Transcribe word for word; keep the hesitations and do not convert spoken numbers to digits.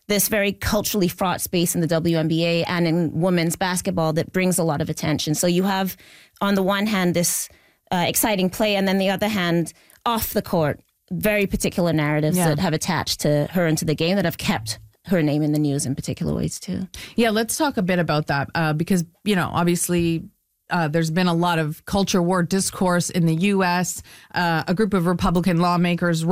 this very culturally fraught space in the W N B A and in women's basketball that brings a lot of attention. So you have, on the one hand, this uh, exciting play, and then the other hand, off the court, very particular narratives Yeah. that have attached to her and to the game that have kept her name in the news in particular ways too. Yeah, let's talk a bit about that uh, because, you know, obviously uh, there's been a lot of culture war discourse in the U S. Uh, a group of Republican lawmakers